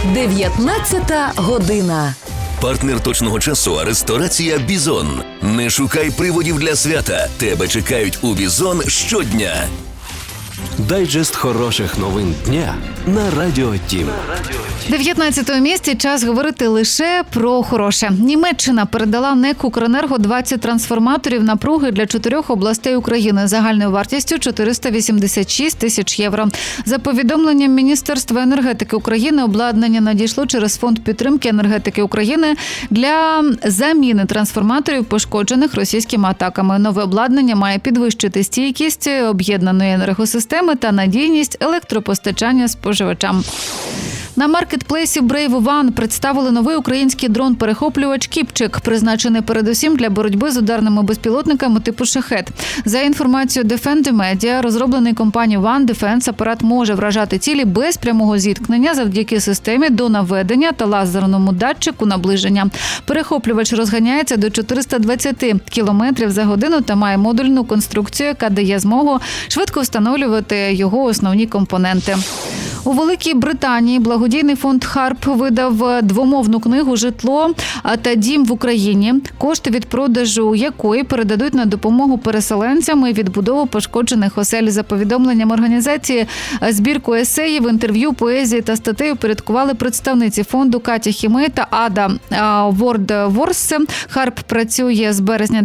19 година. Партнер точного часу – ресторація «Бізон». Не шукай приводів для свята. Тебе чекають у «Бізон» щодня. Дайджест хороших новин дня на Радіо Тім. 19-му місці час говорити лише про хороше. Німеччина передала НЕК «Укренерго» 20 трансформаторів напруги для 4 областей України загальною вартістю 486 тисяч євро. За повідомленням Міністерства енергетики України, обладнання надійшло через Фонд підтримки енергетики України для заміни трансформаторів, пошкоджених російськими атаками. Нове обладнання має підвищити стійкість об'єднаної енергосистеми та надійність електропостачання споживачам. На маркетплейсі Brave One представили новий український дрон-перехоплювач «Кіпчик», призначений передусім для боротьби з ударними безпілотниками типу «Шахед». За інформацією Defend Media, розроблений компанією One Defense, апарат може вражати цілі без прямого зіткнення завдяки системі до наведення та лазерному датчику наближення. Перехоплювач розганяється до 420 км за годину та має модульну конструкцію, яка дає змогу швидко встановлювати його основні компоненти. У Великій Британії благодійний фонд «Харп» видав двомовну книгу «Житло та дім в Україні», кошти від продажу якої передадуть на допомогу переселенцям і відбудову пошкоджених осель. За повідомленням організації, збірку есеїв, інтерв'ю, поезії та статей упорядкували представниці фонду Катя Хімей та Ада Вордворс. «Харп» працює з березня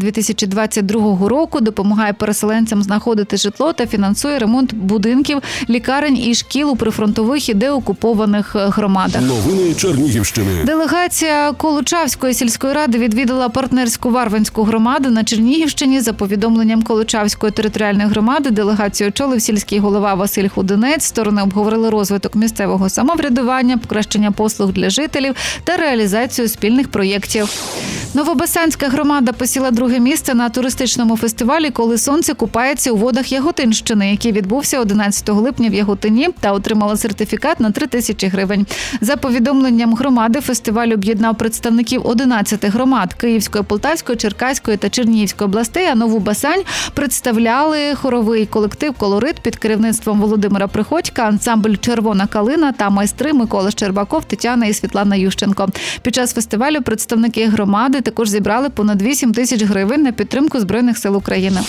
2022 року, допомагає переселенцям знаходити житло та фінансує ремонт будинків, лікарень і шкіл у прифронтових і деокупованих громадах. Новини Чернігівщини. Делегація Колочавської сільської ради відвідала партнерську Варвинську громаду на Чернігівщині. За повідомленням Колочавської територіальної громади, делегацію очолив сільський голова Василь Худинець. Сторони обговорили розвиток місцевого самоврядування, покращення послуг для жителів та реалізацію спільних проєктів. Новобасанська громада посіла друге місце на туристичному фестивалі «Коли сонце купається у водах Яготинщини», який відбувся 11 липня в Яготині, та отримала сертифікат на 3 тисячі гривень. За повідомленням громади, фестиваль об'єднав представників 11 громад – Київської, Полтавської, Черкаської та Чернігівської областей, а Нову Басань представляли хоровий колектив «Колорит» під керівництвом Володимира Приходька, ансамбль «Червона калина» та майстри Микола Щербаков, Тетяна і Світлана Ющенко. Під час фестивалю представники громади також зібрали понад 8 тисяч гривень на підтримку Збройних сил України.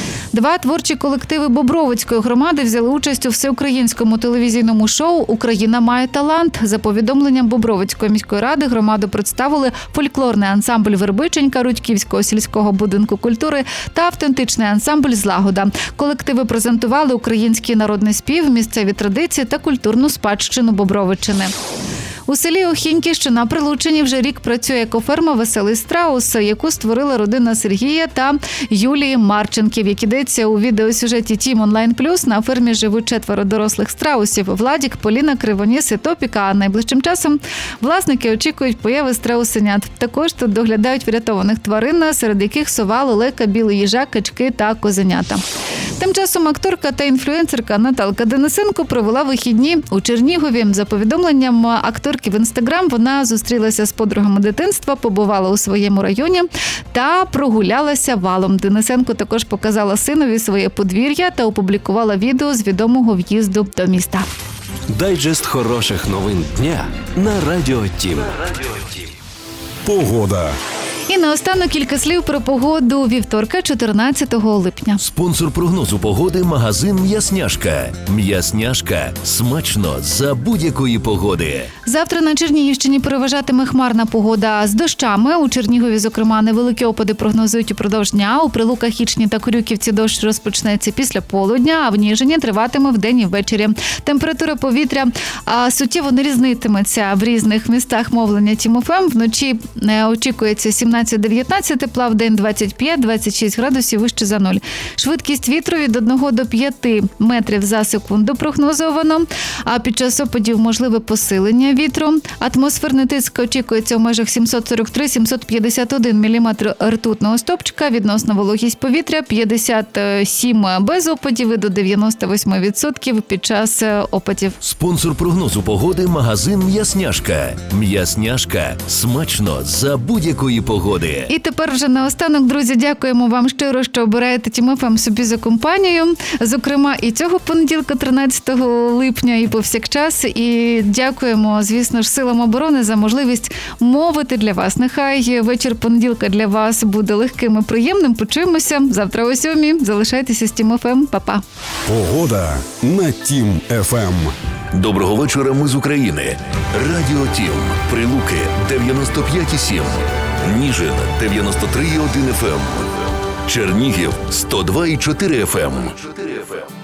2 творчі колективи Бобровицької громади взяли участь у всеукраїнському телевізійному шоу «Україна має талант». За повідомленням Бобровицької міської ради, громаду представили фольклорний ансамбль «Вербиченька» Рудьківського сільського будинку культури та автентичний ансамбль «Злагода». Колективи презентували український народний спів, місцеві традиції та культурну спадщину Бобровиччини. У селі Охіньки, що на Прилуччині, вже рік працює екоферма «Веселий страус», яку створила родина Сергія та Юлії Марченків. Як ідеться у відеосюжеті «Тім Онлайн Плюс», на фермі живуть 4 дорослих страусів – Владік, Поліна, Кривоніс і Топіка. А найближчим часом власники очікують появи страусенят. Також тут доглядають врятованих тварин, серед яких сова, лелека, білий їжак, качки та козенята. Тим часом акторка та інфлюенсерка Наталка Денисенко провела вихідні у Чернігові. За повідомленням акторки в Інстаграм, вона зустрілася з подругами дитинства, побувала у своєму районі та прогулялася валом. Денисенко також показала синові своє подвір'я та опублікувала відео з відомого в'їзду до міста. Дайджест хороших новин дня на Радіо Тім. Погода. І наостанок кілька слів про погоду вівторка, 14 липня. Спонсор прогнозу погоди – магазин «М'ясняшка». «М'ясняшка» – смачно за будь-якої погоди. Завтра на Чернігівщині переважатиме хмарна погода з дощами. У Чернігові, зокрема, невеликі опади прогнозують упродовж дня. У Прилуках, Ічні та Корюківці дощ розпочнеться після полудня, а в Ніжині триватиме вдень і ввечері. Температура повітря суттєво не різнитиметься в різних містах мовлення Тім ФМ. Вночі очікується 17-19 тепла, в день 25-26 градусів вище за 0. Швидкість вітру від 1 до 5 метрів за секунду прогнозовано. А під час опадів можливе посилення вітру. Атмосферний тиск очікується в межах 743-751 мм ртутного стовпчика. Відносна вологість повітря 57 без опадів і до 98% під час опадів. Спонсор прогнозу погоди – магазин «М'ясняшка». «М'ясняшка» – смачно за будь-якої погоди. І тепер вже наостанок, друзі, дякуємо вам щиро, що обираєте Тім ФМ собі за компанію. Зокрема, і цього понеділка, 13 липня, і повсякчас. І дякуємо, звісно, звісно ж, силам оборони за можливість мовити для вас. Нехай вечір понеділка для вас буде легким і приємним. Почуємося завтра о 7:00. Залишайтеся з Тім ФМ. Па-па. Погода на Тім ФМ. Доброго вечора, ми з України. Радіо Тім. Прилуки 95,7. Ніжин 93,1 FM. Чернігів 102,4 FM.